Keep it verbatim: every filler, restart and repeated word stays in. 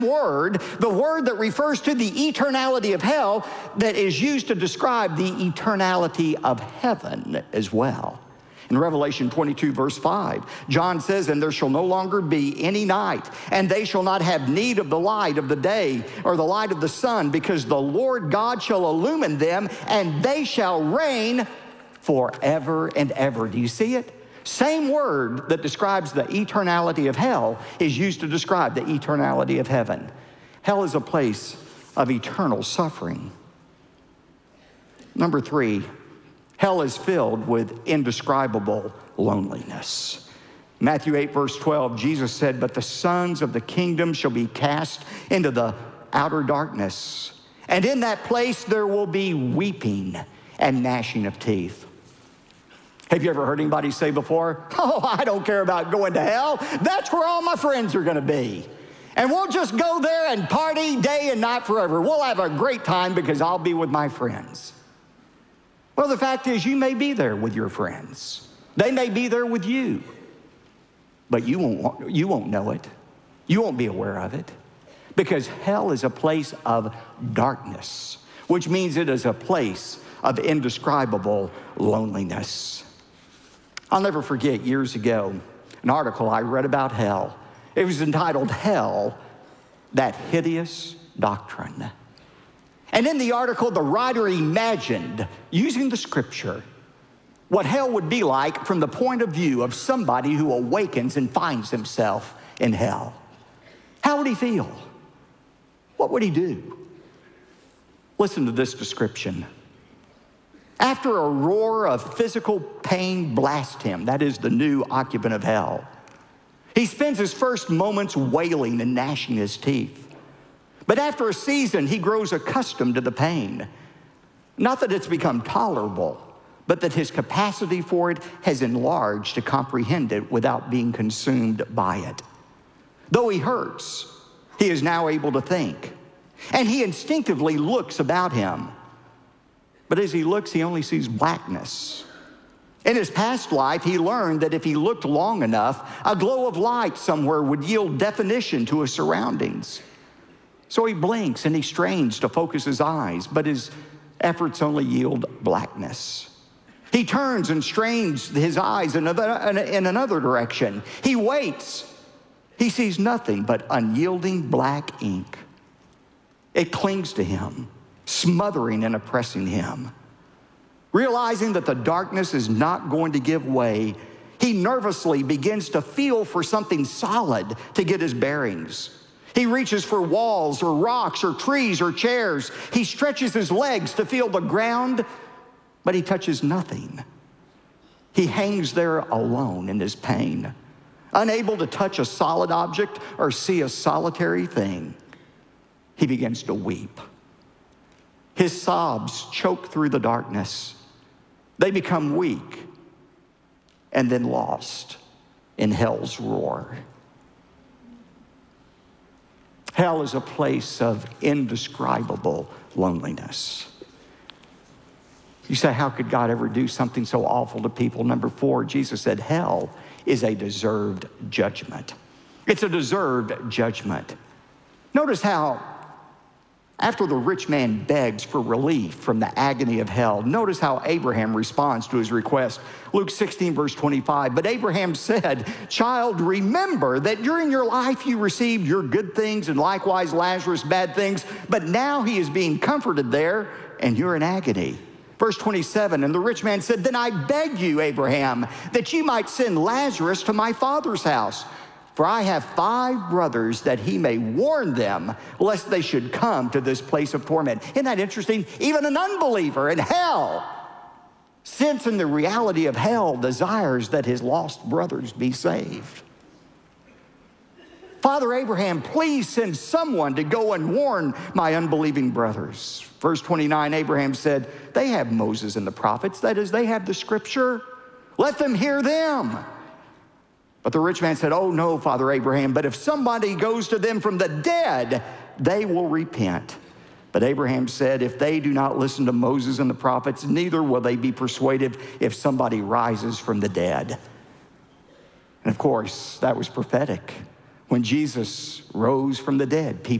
word, the word that refers to the eternality of hell, that is used to describe the eternality of heaven as well. In Revelation twenty-two, verse five, John says, "And there shall no longer be any night, and they shall not have need of the light of the day or the light of the sun, because the Lord God shall illumine them, and they shall reign forever and ever." Do you see it? Same word that describes the eternality of hell is used to describe the eternality of heaven. Hell is a place of eternal suffering. Number three, hell is filled with indescribable loneliness. Matthew eight, verse twelve, Jesus said, "But the sons of the kingdom shall be cast into the outer darkness, and in that place there will be weeping and gnashing of teeth." Have you ever heard anybody say before, "Oh, I don't care about going to hell. That's where all my friends are going to be. And we'll just go there and party day and night forever. We'll have a great time because I'll be with my friends." Well, the fact is, you may be there with your friends. They may be there with you. But you won't, you won't know it. You won't be aware of it. Because hell is a place of darkness, which means it is a place of indescribable loneliness. I'll never forget years ago an article I read about hell. It was entitled, "Hell, That Hideous Doctrine." And in the article, the writer imagined, using the scripture, what hell would be like from the point of view of somebody who awakens and finds himself in hell. How would he feel? What would he do? Listen to this description. "After a roar of physical pain blasts him," that is the new occupant of hell, "he spends his first moments wailing and gnashing his teeth. But after a season, he grows accustomed to the pain. Not that it's become tolerable, but that his capacity for it has enlarged to comprehend it without being consumed by it. Though he hurts, he is now able to think, and he instinctively looks about him. But as he looks, he only sees blackness. In his past life, he learned that if he looked long enough, a glow of light somewhere would yield definition to his surroundings. So he blinks and he strains to focus his eyes, but his efforts only yield blackness. He turns and strains his eyes in another, in another direction. He waits. He sees nothing but unyielding black ink. It clings to him, smothering and oppressing him. Realizing that the darkness is not going to give way, he nervously begins to feel for something solid to get his bearings. He reaches for walls or rocks or trees or chairs. He stretches his legs to feel the ground, but he touches nothing. He hangs there alone in his pain, unable to touch a solid object or see a solitary thing. He begins to weep. His sobs choke through the darkness. They become weak and then lost in hell's roar. Hell is a place of indescribable loneliness. You say, how could God ever do something so awful to people? Number four, Jesus said hell is a deserved judgment. It's a deserved judgment. Notice how after the rich man begs for relief from the agony of hell, notice how Abraham responds to his request. Luke sixteen, verse twenty-five, "But Abraham said, 'Child, remember that during your life you received your good things, and likewise Lazarus bad things, but now he is being comforted there, and you're in agony.'" Verse twenty-seven, "And the rich man said, 'Then I beg you, Abraham, that you might send Lazarus to my father's house. For I have five brothers, that he may warn them, lest they should come to this place of torment.'" Isn't that interesting? Even an unbeliever in hell, sensing the reality of hell, desires that his lost brothers be saved. "Father Abraham, please send someone to go and warn my unbelieving brothers." Verse twenty-nine, Abraham said, "They have Moses and the prophets," that is, they have the scripture. "Let them hear them." But the rich man said, "Oh no, Father Abraham, but if somebody goes to them from the dead, they will repent." But Abraham said, "If they do not listen to Moses and the prophets, neither will they be persuaded if somebody rises from the dead." And of course, that was prophetic. When Jesus rose from the dead, people